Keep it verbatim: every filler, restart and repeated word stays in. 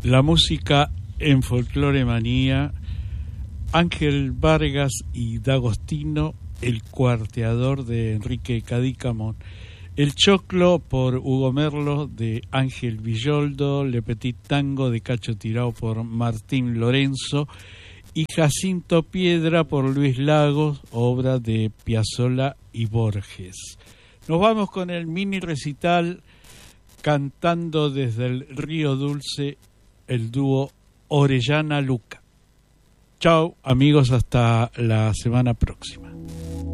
La música en Folclore Manía, Ángel Vargas y D'Agostino, el cuarteador de Enrique Cadícamo, El Choclo por Hugo Merlo de Ángel Villoldo, Le Petit Tango de Cacho Tirao por Martín Lorenzo y Jacinto Piedra por Luis Lagos, obra de Piazzolla y Borges. Nos vamos con el mini recital cantando desde el Río Dulce el dúo Orellana Luca. Chao amigos, hasta la semana próxima.